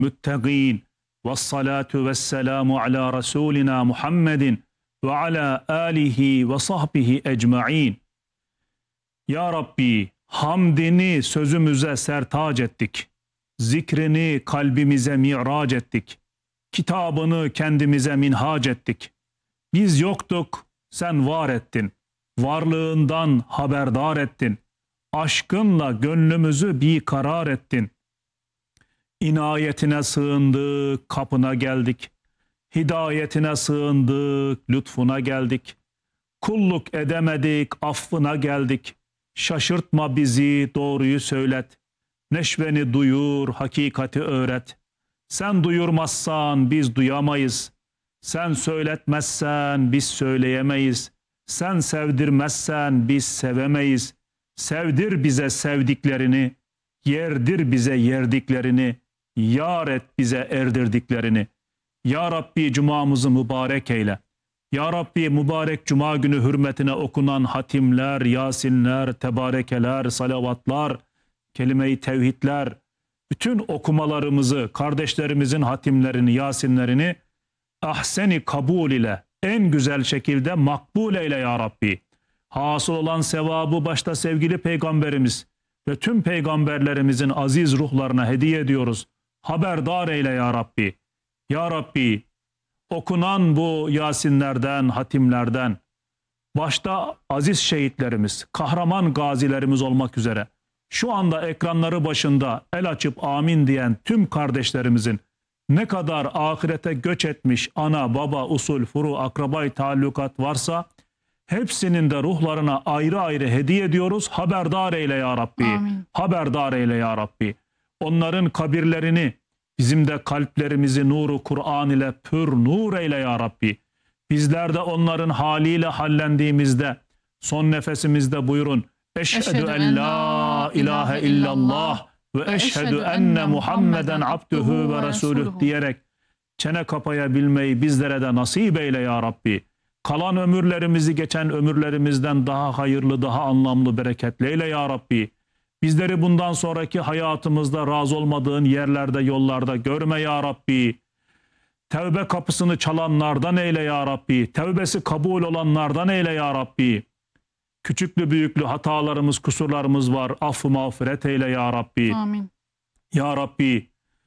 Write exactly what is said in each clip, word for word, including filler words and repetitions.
müttegin. Vessalatu vesselamu ala Resulina Muhammedin ve ala alihi ve sahbihi ecma'in. Ya Rabbi, hamdini sözümüze sertac ettik. Zikrini kalbimize mi'rac ettik. Kitabını kendimize minhac ettik. Biz yoktuk, sen var ettin. Varlığından haberdar ettin. Aşkınla gönlümüzü bir karar ettin. İnayetine sığındık, kapına geldik. Hidayetine sığındık, lütfuna geldik. Kulluk edemedik, affına geldik. Şaşırtma bizi, doğruyu söylet. Neşveni duyur, hakikati öğret. Sen duyurmazsan biz duyamayız. Sen söyletmezsen biz söyleyemeyiz. Sen sevdirmezsen biz sevemeyiz. Sevdir bize sevdiklerini, yerdir bize yerdiklerini, yar et bize erdirdiklerini. Ya Rabbi cumamızı mübarek eyle. Ya Rabbi mübarek cuma günü hürmetine okunan hatimler, yasinler, tebarekeler, salavatlar, kelime-i tevhidler, bütün okumalarımızı, kardeşlerimizin hatimlerini, yasinlerini ahseni kabul ile, en güzel şekilde makbul eyle ya Rabbi. Hasıl olan sevabı başta sevgili peygamberimiz ve tüm peygamberlerimizin aziz ruhlarına hediye ediyoruz. Haberdar eyle ya Rabbi. Ya Rabbi, okunan bu yasinlerden, hatimlerden, başta aziz şehitlerimiz, kahraman gazilerimiz olmak üzere, şu anda ekranları başında el açıp amin diyen tüm kardeşlerimizin ne kadar ahirete göç etmiş ana, baba, usul, furu, akrabay, taallukat varsa hepsinin de ruhlarına ayrı ayrı hediye ediyoruz. Haberdar eyle ya Rabbi. Amin. Haberdar eyle ya Rabbi. Onların kabirlerini, bizim de kalplerimizi nuru Kur'an ile pür nur eyle ya Rabbi. Bizler de onların haliyle hallendiğimizde, son nefesimizde buyurun. Eşhedü en la ilahe illallah ve eşhedü enne Muhammeden abdühü ve resuluh diyerek çene kapayabilmeyi bizlere de nasip eyle ya Rabbi. Kalan ömürlerimizi geçen ömürlerimizden daha hayırlı, daha anlamlı, bereketli eyle ya Rabbi. Bizleri bundan sonraki hayatımızda razı olmadığın yerlerde, yollarda görme ya Rabbi. Tevbe kapısını çalanlardan eyle ya Rabbi. Tevbesi kabul olanlardan eyle ya Rabbi. Küçüklü büyüklü hatalarımız, kusurlarımız var. Affı mağfiret eyle ya Rabbi. Amin. Ya Rabbi,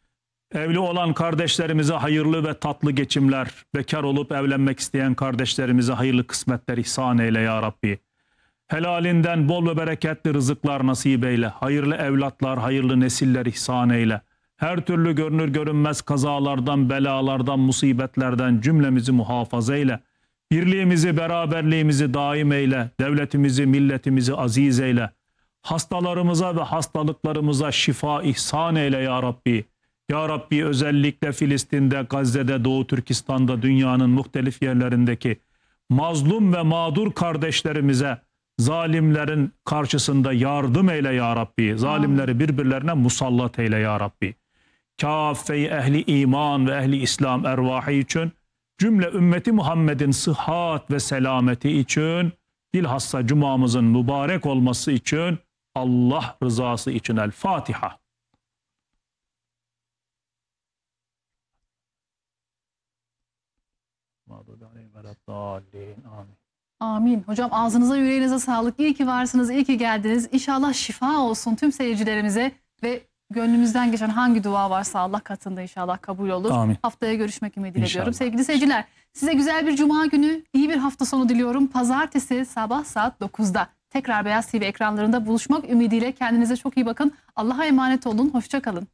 evli olan kardeşlerimize hayırlı ve tatlı geçimler, bekar olup evlenmek isteyen kardeşlerimize hayırlı kısmetler ihsan eyle ya Rabbi. Helalinden bol ve bereketli rızıklar nasip eyle. Hayırlı evlatlar, hayırlı nesiller ihsan eyle. Her türlü görünür görünmez kazalardan, belalardan, musibetlerden cümlemizi muhafaza eyle. Birliğimizi, beraberliğimizi daim eyle. Devletimizi, milletimizi aziz eyle. Hastalarımıza ve hastalıklarımıza şifa ihsan eyle ya Rabbi. Ya Rabbi özellikle Filistin'de, Gazze'de, Doğu Türkistan'da, dünyanın muhtelif yerlerindeki mazlum ve mağdur kardeşlerimize zalimlerin karşısında yardım eyle ya Rabbi. Zalimleri birbirlerine musallat eyle ya Rabbi. Kâfe-i ehli iman ve ehli İslam ervahı için, cümle ümmeti Muhammed'in sıhhat ve selameti için, bilhassa cumamızın mübarek olması için, Allah rızası için El Fatiha. Amin. Amin. Hocam ağzınıza yüreğinize sağlık. İyi ki varsınız, iyi ki geldiniz. İnşallah şifa olsun tüm seyircilerimize ve gönlümüzden geçen hangi dua varsa Allah katında inşallah kabul olur. Amin. Haftaya görüşmek ümidiyle İnşallah. diyorum. Sevgili seyirciler, size güzel bir cuma günü, iyi bir hafta sonu diliyorum. Pazartesi sabah saat dokuzda tekrar Beyaz T V ekranlarında buluşmak ümidiyle kendinize çok iyi bakın. Allah'a emanet olun. Hoşça kalın.